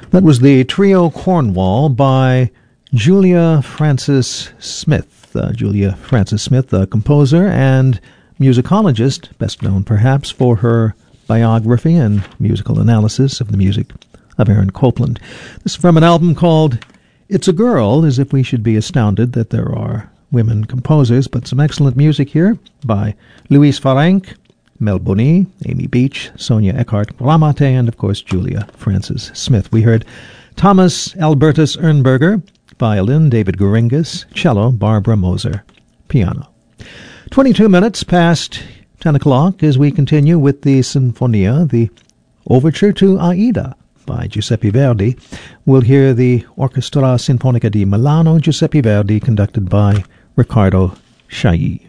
That was the Trio Cornwall by Julia Frances Smith. Julia Frances Smith, a composer and musicologist, best known perhaps for her biography and musical analysis of the music of Aaron Copland. This is from an album called It's a Girl, as if we should be astounded that there are women composers, but some excellent music here by Louise Farenc, Mel Boni, Amy Beach, Sonia Eckhart Ramate, and of course Julia Frances Smith. We heard Thomas Albertus Ernberger, violin, David Goringas, cello, Barbara Moser, piano. 22 minutes past 10 o'clock as we continue with the Sinfonia, the Overture to Aida by Giuseppe Verdi. We'll hear the Orchestra Sinfonica di Milano, Giuseppe Verdi, conducted by Riccardo Chailly.